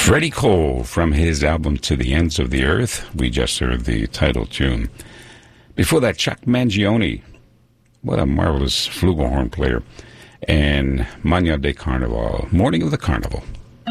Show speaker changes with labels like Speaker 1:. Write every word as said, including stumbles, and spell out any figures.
Speaker 1: Freddie Cole from his album To the Ends of the Earth. We just heard the title tune. Before that, Chuck Mangione. What a marvelous flugelhorn player. And Mañana de Carnaval, Morning of the Carnival.